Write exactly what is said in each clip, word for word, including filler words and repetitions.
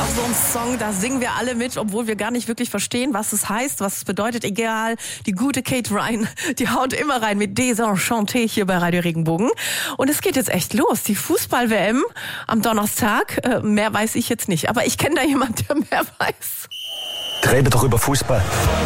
so ein Song, da singen wir alle mit, obwohl wir gar nicht wirklich verstehen, was es heißt, was es bedeutet. Egal, die gute Kate Ryan, die haut immer rein mit Desenchanté hier bei Radio Regenbogen. Und es geht jetzt echt los, die Fußball-W M am Donnerstag. Äh, mehr weiß ich jetzt nicht, aber ich kenne da jemanden, der mehr weiß. Rede doch über Fußball.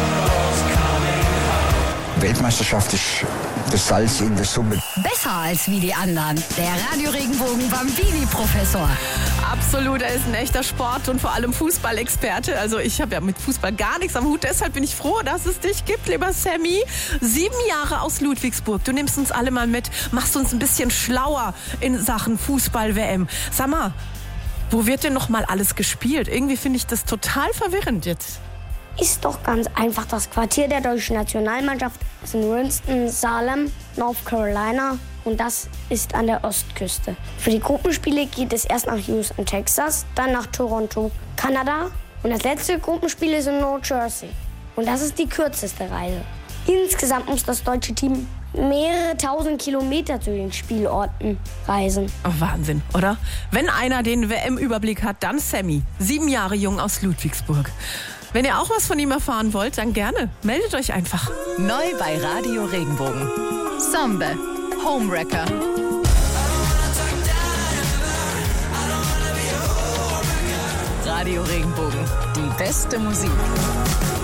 Weltmeisterschaft ist das Salz in der Suppe. Besser als wie die anderen. Der Radio Regenbogen Bambini-Professor. Absolut, er ist ein echter Sport- und vor allem Fußballexperte. Also ich habe ja mit Fußball gar nichts am Hut. Deshalb bin ich froh, dass es dich gibt, lieber Sammy. Sieben Jahre aus Ludwigsburg. Du nimmst uns alle mal mit, machst uns ein bisschen schlauer in Sachen Fußball-W M. Sag mal, wo wird denn noch mal alles gespielt? Irgendwie finde ich das total verwirrend jetzt. Ist doch ganz einfach. Das Quartier der deutschen Nationalmannschaft ist in Winston-Salem, North Carolina, und das ist an der Ostküste. Für die Gruppenspiele geht es erst nach Houston, Texas, dann nach Toronto, Kanada, und das letzte Gruppenspiel ist in New Jersey. Und das ist die kürzeste Reise. Insgesamt muss das deutsche Team mehrere tausend Kilometer zu den Spielorten reisen. Oh, Wahnsinn, oder? Wenn einer den W M-Überblick hat, dann Sammy, sieben Jahre jung aus Ludwigsburg. Wenn ihr auch was von ihm erfahren wollt, dann gerne. Meldet euch einfach. Neu bei Radio Regenbogen. Sombe, Homewrecker. Radio Regenbogen, die beste Musik.